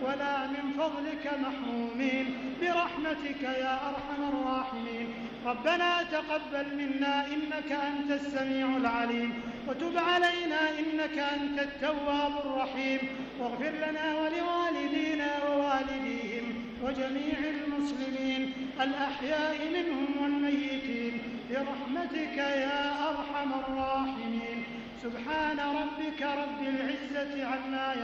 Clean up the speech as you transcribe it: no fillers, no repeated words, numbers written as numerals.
ولا من فضلك محرومين برحمتك يا أرحم الراحمين. ربنا تقبل منا إنك أنت السميع العليم وتب علينا إنك أنت التواب الرحيم. واغفر لنا ولوالدينا ووالديهم وجميع المسلمين الأحياء منهم والميتين برحمتك يا أرحم الراحمين. سبحان ربك رب العزة عما